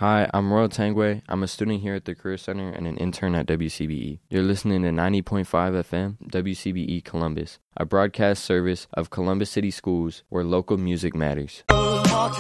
Hi, I'm Royal Tangway. I'm a student here at the Career Center and an intern at WCBE. You're listening to 90.5 FM, WCBE Columbus, a broadcast service of Columbus City Schools where local music matters. Walk